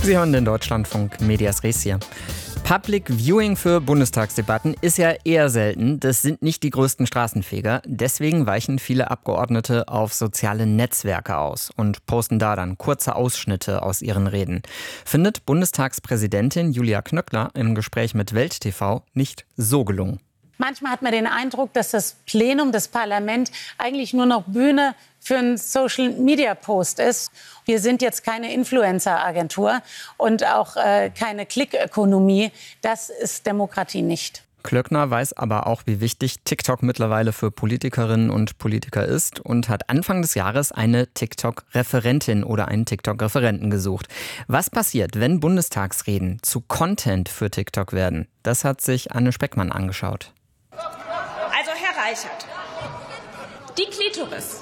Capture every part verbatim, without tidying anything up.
Sie hören den Deutschlandfunk Medias Res hier. Public Viewing für Bundestagsdebatten ist ja eher selten. Das sind nicht die größten Straßenfeger. Deswegen weichen viele Abgeordnete auf soziale Netzwerke aus und posten da dann kurze Ausschnitte aus ihren Reden. Findet Bundestagspräsidentin Julia Knöckler im Gespräch mit Welt T V nicht so gelungen. Manchmal hat man den Eindruck, dass das Plenum, das Parlament eigentlich nur noch Bühne für einen Social-Media-Post ist. Wir sind jetzt keine Influencer-Agentur und auch äh, keine Klick-Ökonomie. Das ist Demokratie nicht. Klöckner weiß aber auch, wie wichtig TikTok mittlerweile für Politikerinnen und Politiker ist und hat Anfang des Jahres eine TikTok-Referentin oder einen TikTok-Referenten gesucht. Was passiert, wenn Bundestagsreden zu Content für TikTok werden? Das hat sich Anne Speckmann angeschaut. Also Herr Reichert, die Klitoris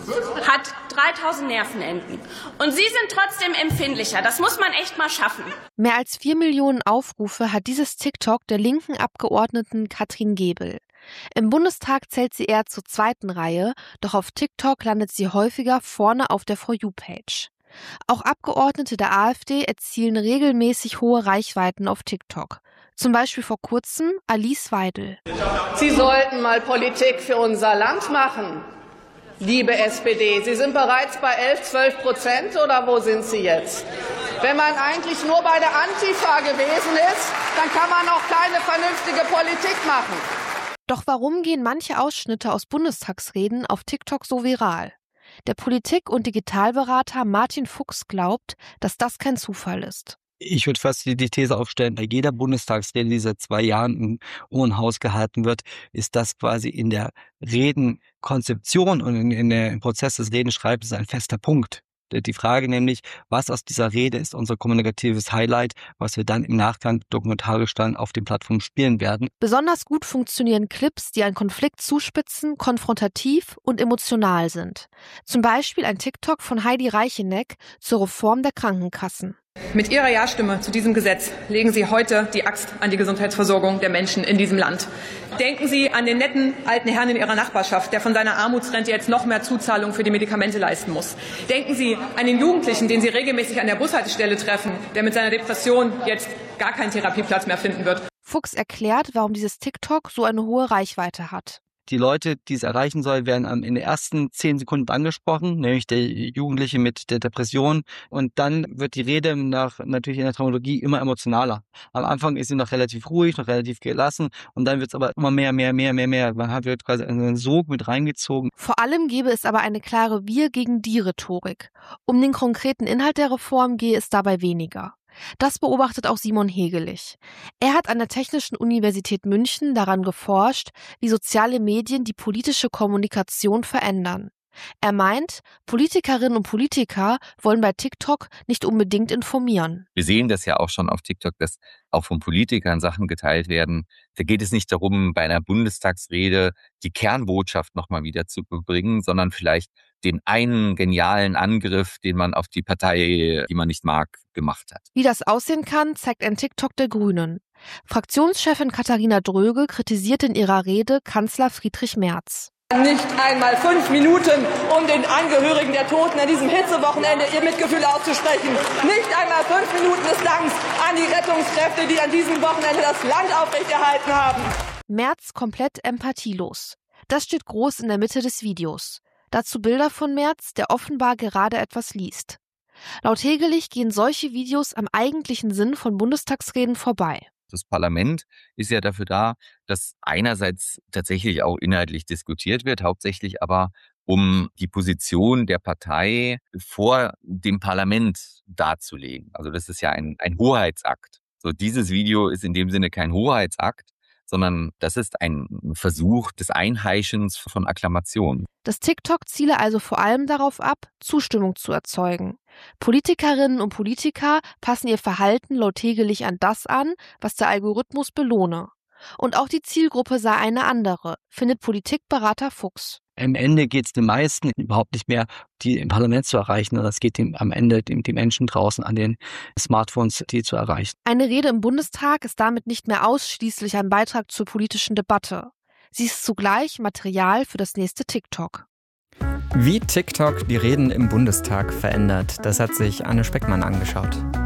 hat dreitausend Nervenenden. Und Sie sind trotzdem empfindlicher. Das muss man echt mal schaffen. Mehr als vier Millionen Aufrufe hat dieses TikTok der linken Abgeordneten Katrin Gebel. Im Bundestag zählt sie eher zur zweiten Reihe, doch auf TikTok landet sie häufiger vorne auf der For You-Page. Auch Abgeordnete der AfD erzielen regelmäßig hohe Reichweiten auf TikTok. Zum Beispiel vor kurzem Alice Weidel. Sie sollten mal Politik für unser Land machen. Liebe S P D, Sie sind bereits bei elf, zwölf Prozent oder wo sind Sie jetzt? Wenn man eigentlich nur bei der Antifa gewesen ist, dann kann man auch keine vernünftige Politik machen. Doch warum gehen manche Ausschnitte aus Bundestagsreden auf TikTok so viral? Der Politik- und Digitalberater Martin Fuchs glaubt, dass das kein Zufall ist. Ich würde fast die These aufstellen, bei jeder Bundestagsrede, die seit zwei Jahren im Hohen Haus gehalten wird, ist das quasi in der Redenkonzeption und in, in der, im Prozess des Redenschreibens ein fester Punkt. Die Frage nämlich, was aus dieser Rede ist unser kommunikatives Highlight, was wir dann im Nachgang dokumentarisch dann auf den Plattformen spielen werden. Besonders gut funktionieren Clips, die einen Konflikt zuspitzen, konfrontativ und emotional sind. Zum Beispiel ein TikTok von Heidi Reicheneck zur Reform der Krankenkassen. Mit Ihrer Ja-Stimme zu diesem Gesetz legen Sie heute die Axt an die Gesundheitsversorgung der Menschen in diesem Land. Denken Sie an den netten alten Herrn in Ihrer Nachbarschaft, der von seiner Armutsrente jetzt noch mehr Zuzahlung für die Medikamente leisten muss. Denken Sie an den Jugendlichen, den Sie regelmäßig an der Bushaltestelle treffen, der mit seiner Depression jetzt gar keinen Therapieplatz mehr finden wird. Fuchs erklärt, warum dieses TikTok so eine hohe Reichweite hat. Die Leute, die es erreichen soll, werden in den ersten zehn Sekunden angesprochen, nämlich der Jugendliche mit der Depression. Und dann wird die Rede nach, natürlich in der Dramaturgie immer emotionaler. Am Anfang ist sie noch relativ ruhig, noch relativ gelassen. Und dann wird es aber immer mehr, mehr, mehr, mehr, mehr. Man wird quasi einen Sog mit reingezogen. Vor allem gäbe es aber eine klare Wir gegen die Rhetorik. Um den konkreten Inhalt der Reform gehe es dabei weniger. Das beobachtet auch Simon Hegelich. Er hat an der Technischen Universität München daran geforscht, wie soziale Medien die politische Kommunikation verändern. Er meint, Politikerinnen und Politiker wollen bei TikTok nicht unbedingt informieren. Wir sehen das ja auch schon auf TikTok, dass auch von Politikern Sachen geteilt werden. Da geht es nicht darum, bei einer Bundestagsrede die Kernbotschaft nochmal wieder zu bringen, sondern vielleicht den einen genialen Angriff, den man auf die Partei, die man nicht mag, gemacht hat. Wie das aussehen kann, zeigt ein TikTok der Grünen. Fraktionschefin Katharina Dröge kritisiert in ihrer Rede Kanzler Friedrich Merz. Nicht einmal fünf Minuten, um den Angehörigen der Toten an diesem Hitzewochenende ihr Mitgefühl auszusprechen. Nicht einmal fünf Minuten des Danks an die Rettungskräfte, die an diesem Wochenende das Land aufrechterhalten haben. Merz komplett empathielos. Das steht groß in der Mitte des Videos. Dazu Bilder von Merz, der offenbar gerade etwas liest. Laut Hegelich gehen solche Videos am eigentlichen Sinn von Bundestagsreden vorbei. Das Parlament ist ja dafür da, dass einerseits tatsächlich auch inhaltlich diskutiert wird, hauptsächlich aber um die Position der Partei vor dem Parlament darzulegen. Also das ist ja ein, ein Hoheitsakt. So, dieses Video ist in dem Sinne kein Hoheitsakt, sondern das ist ein Versuch des Einheischens von Akklamation. Das TikTok ziele also vor allem darauf ab, Zustimmung zu erzeugen. Politikerinnen und Politiker passen ihr Verhalten laut Hegelich an das an, was der Algorithmus belohne. Und auch die Zielgruppe sei eine andere, findet Politikberater Fuchs. Am Ende geht es den meisten überhaupt nicht mehr, die im Parlament zu erreichen, sondern es geht dem, am Ende dem, die Menschen draußen an den Smartphones, die zu erreichen. Eine Rede im Bundestag ist damit nicht mehr ausschließlich ein Beitrag zur politischen Debatte. Sie ist zugleich Material für das nächste TikTok. Wie TikTok die Reden im Bundestag verändert, das hat sich Anne Speckmann angeschaut.